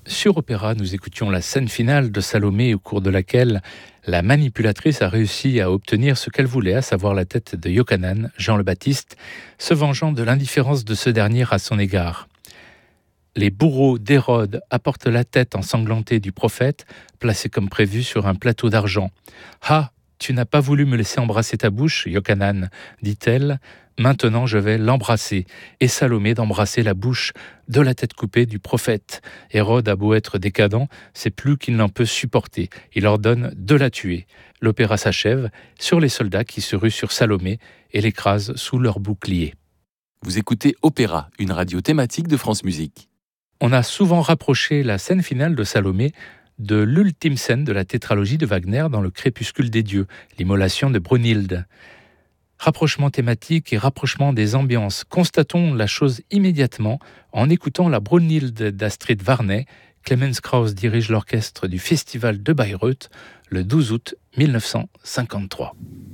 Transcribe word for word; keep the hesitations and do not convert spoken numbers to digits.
Sur Opéra, nous écoutions la scène finale de Salomé au cours de laquelle la manipulatrice a réussi à obtenir ce qu'elle voulait, à savoir la tête de Yochanan, Jean le Baptiste, se vengeant de l'indifférence de ce dernier à son égard. Les bourreaux d'Hérode apportent la tête ensanglantée du prophète, placée comme prévu sur un plateau d'argent. « Ah, tu n'as pas voulu me laisser embrasser ta bouche, Yochanan, dit-elle. Maintenant, je vais l'embrasser. » Et Salomé d'embrasser la bouche de la tête coupée du prophète. Hérode a beau être décadent, c'est plus qu'il n'en peut supporter. Il ordonne de la tuer. L'opéra s'achève sur les soldats qui se ruent sur Salomé et l'écrasent sous leur bouclier. Vous écoutez Opéra, une radio thématique de France Musique. On a souvent rapproché la scène finale de Salomé de l'ultime scène de la tétralogie de Wagner dans Le Crépuscule des dieux, l'immolation de Brunhilde. Rapprochement thématique et rapprochement des ambiances. Constatons la chose immédiatement en écoutant la Brunhilde d'Astrid Varnay. Clemens Krauss dirige l'orchestre du Festival de Bayreuth le douze août mille neuf cent cinquante-trois.